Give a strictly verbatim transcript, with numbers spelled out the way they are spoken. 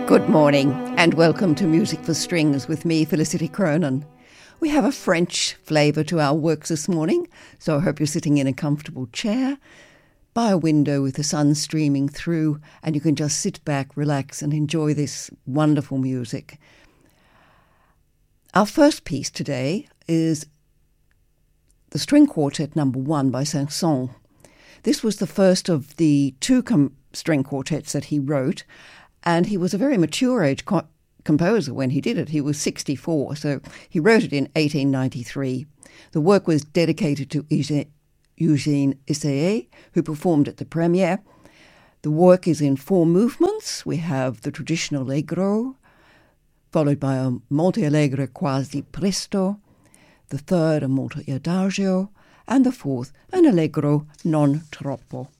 Good morning and welcome to Music for Strings with me, Felicity Cronin. We have a French flavour to our works this morning, so I hope you're sitting in a comfortable chair by a window with the sun streaming through and you can just sit back, relax and enjoy this wonderful music. Our first piece today is the String Quartet Number One by Saint-Saëns. This was the first of the two com- string quartets that he wrote, and he was a very mature age co- composer when he did it. He was sixty-four, so he wrote it in eighteen ninety-three. The work was dedicated to Eugène Issayé, who performed at the premiere. The work is in four movements. We have the traditional allegro, followed by a molto allegro quasi presto, the third a molto adagio, and the fourth an allegro non troppo.